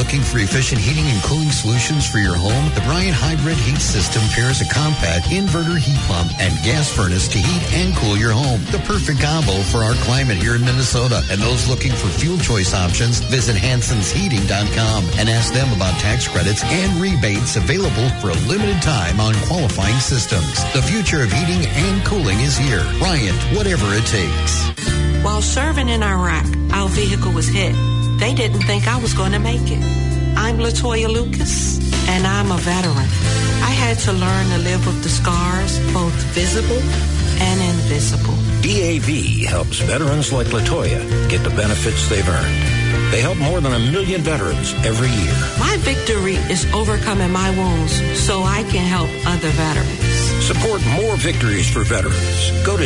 Looking for efficient heating and cooling solutions for your home? The Bryant Hybrid Heat System pairs a compact inverter heat pump and gas furnace to heat and cool your home. The perfect combo for our climate here in Minnesota. And those looking for fuel choice options, visit HansonsHeating.com and ask them about tax credits and rebates available for a limited time on qualifying systems. The future of heating and cooling is here. Bryant, whatever it takes. While serving in Iraq, our vehicle was hit. They didn't think I was going to make it. I'm LaToya Lucas, and I'm a veteran. I had to learn to live with the scars, both visible and invisible. DAV helps veterans like LaToya get the benefits they've earned. They help more than 1 million veterans every year. My victory is overcoming my wounds so I can help other veterans. Support more victories for veterans. Go to